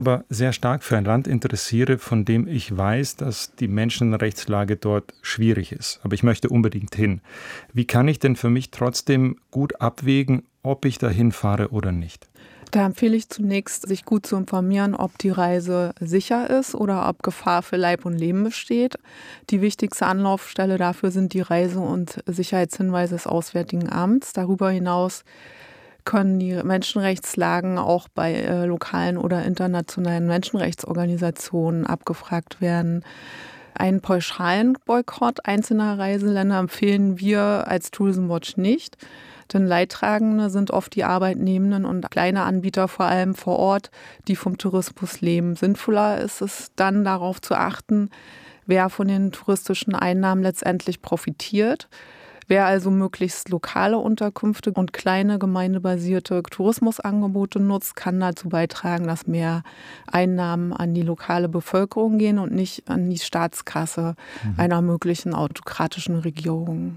aber sehr stark für ein Land interessiere, von dem ich weiß, dass die Menschenrechtslage dort schwierig ist. Aber ich möchte unbedingt hin. Wie kann ich denn für mich trotzdem gut abwägen, ob ich dahin fahre oder nicht? Da empfehle ich zunächst, sich gut zu informieren, ob die Reise sicher ist oder ob Gefahr für Leib und Leben besteht. Die wichtigste Anlaufstelle dafür sind die Reise- und Sicherheitshinweise des Auswärtigen Amts. Darüber hinaus können die Menschenrechtslagen auch bei lokalen oder internationalen Menschenrechtsorganisationen abgefragt werden. Einen pauschalen Boykott einzelner Reiseländer empfehlen wir als Tourism Watch nicht, denn Leidtragende sind oft die Arbeitnehmenden und kleine Anbieter vor allem vor Ort, die vom Tourismus leben. Sinnvoller ist es dann, darauf zu achten, wer von den touristischen Einnahmen letztendlich profitiert. Wer also möglichst lokale Unterkünfte und kleine gemeindebasierte Tourismusangebote nutzt, kann dazu beitragen, dass mehr Einnahmen an die lokale Bevölkerung gehen und nicht an die Staatskasse einer möglichen autokratischen Regierung.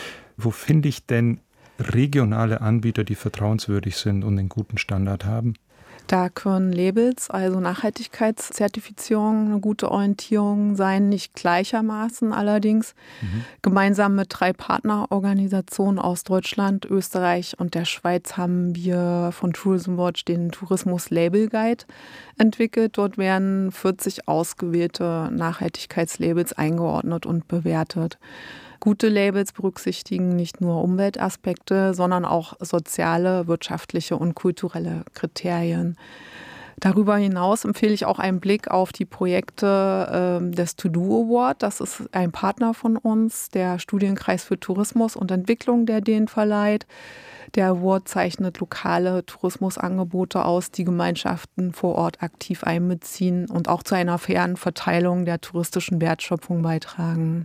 Wo finde ich denn regionale Anbieter, die vertrauenswürdig sind und einen guten Standard haben? Da können Labels, also Nachhaltigkeitszertifizierung, eine gute Orientierung sein, nicht gleichermaßen allerdings. Gemeinsam mit 3 Partnerorganisationen aus Deutschland, Österreich und der Schweiz haben wir von Tourism Watch den Tourismus Label Guide entwickelt. Dort werden 40 ausgewählte Nachhaltigkeitslabels eingeordnet und bewertet. Gute Labels berücksichtigen nicht nur Umweltaspekte, sondern auch soziale, wirtschaftliche und kulturelle Kriterien. Darüber hinaus empfehle ich auch einen Blick auf die Projekte des To-Do Award. Das ist ein Partner von uns, der Studienkreis für Tourismus und Entwicklung, der den verleiht. Der Award zeichnet lokale Tourismusangebote aus, die Gemeinschaften vor Ort aktiv einbeziehen und auch zu einer fairen Verteilung der touristischen Wertschöpfung beitragen.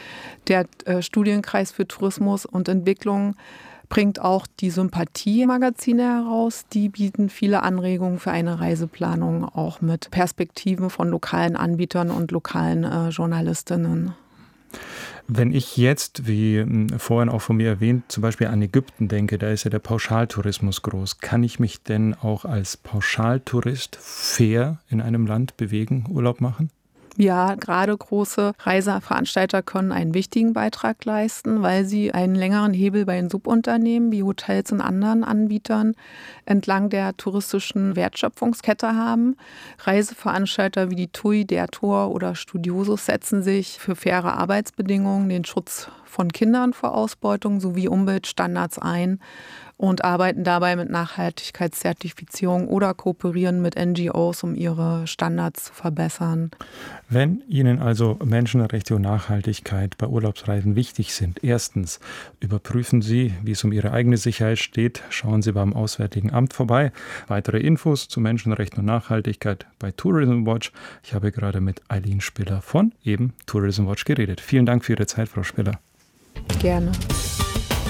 Der Studienkreis für Tourismus und Entwicklung bringt auch die Sympathie-Magazine heraus. Die bieten viele Anregungen für eine Reiseplanung, auch mit Perspektiven von lokalen Anbietern und lokalen Journalistinnen. Wenn ich jetzt, wie vorhin auch von mir erwähnt, zum Beispiel an Ägypten denke, da ist ja der Pauschaltourismus groß. Kann ich mich denn auch als Pauschaltourist fair in einem Land bewegen, Urlaub machen? Ja, gerade große Reiseveranstalter können einen wichtigen Beitrag leisten, weil sie einen längeren Hebel bei den Subunternehmen wie Hotels und anderen Anbietern entlang der touristischen Wertschöpfungskette haben. Reiseveranstalter wie die TUI, der Tor oder Studiosus setzen sich für faire Arbeitsbedingungen, den Schutz von Kindern vor Ausbeutung sowie Umweltstandards ein und arbeiten dabei mit Nachhaltigkeitszertifizierung oder kooperieren mit NGOs, um ihre Standards zu verbessern. Wenn Ihnen also Menschenrechte und Nachhaltigkeit bei Urlaubsreisen wichtig sind, erstens überprüfen Sie, wie es um Ihre eigene Sicherheit steht. Schauen Sie beim Auswärtigen Amt vorbei. Weitere Infos zu Menschenrechten und Nachhaltigkeit bei Tourism Watch. Ich habe gerade mit Eileen Spiller von eben Tourism Watch geredet. Vielen Dank für Ihre Zeit, Frau Spiller. Gerne.